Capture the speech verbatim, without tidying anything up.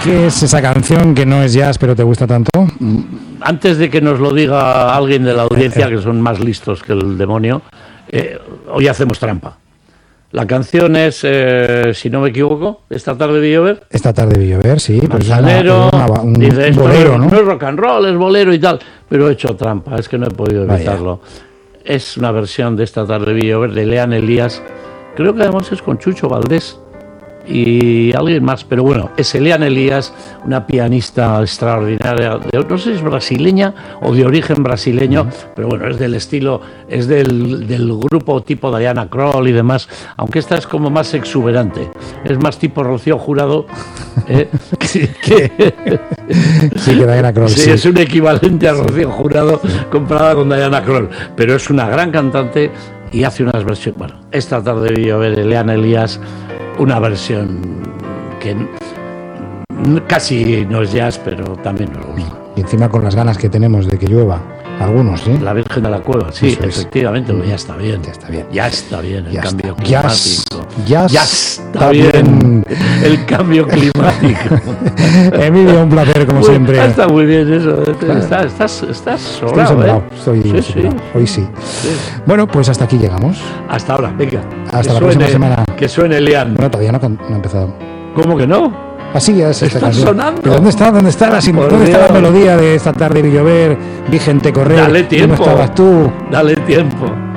¿Qué es esa canción que no es jazz pero te gusta tanto? Antes de que nos lo diga alguien de la audiencia, que son más listos que el demonio, eh, hoy hacemos trampa. La canción es, eh, si no me equivoco, Esta tarde vi llover. Esta tarde vi llover, sí. Manzanero, pues una, una, un, dice, un bolero, no, ¿no? no es rock and roll, es bolero y tal, pero he hecho trampa, es que no he podido evitarlo. Vaya. Es una versión de Esta tarde vi llover de Leanne Elías, creo que además es con Chucho Valdés y alguien más, pero bueno, es Leanne Elías, una pianista extraordinaria, de, no sé si es brasileña o de origen brasileño, uh-huh. pero bueno, es del estilo, es del, del grupo tipo Diana Krall y demás, aunque esta es como más exuberante, es más tipo Rocío Jurado, eh, que, que, sí, que Diana Krall, sí, sí, es un equivalente a Rocío Jurado sí. comparada con Diana Krall, pero es una gran cantante y hace unas versiones, bueno, Esta tarde vi llover de Leanne Elías, una versión que casi no es jazz, pero también nos gusta. Y encima con las ganas que tenemos de que llueva, algunos, ¿sí? La Virgen de la Cueva, sí, eso efectivamente, es. ya está bien. Ya está bien. Ya está bien el ya cambio está. climático. Ya, ya está bien, bien el cambio climático. Emilio, un placer como Muy, siempre. Está muy bien eso. Estás, estás, estás sobrado, Estoy sembrado, ¿eh? estoy sí, sembrado. Sí. Hoy sí. sí. Bueno, pues hasta aquí llegamos. Hasta ahora, venga. Hasta la suene, próxima semana. Que suene Leanne. Bueno, todavía no, no ha empezado. ¿Cómo que no? Así ya es esta está canción. sonando. ¿Pero dónde está? ¿Dónde está la, ¿dónde está la melodía de Esta tarde vi llover? Vi gente correr. Dale tiempo. ¿Cómo estabas tú? Dale tiempo.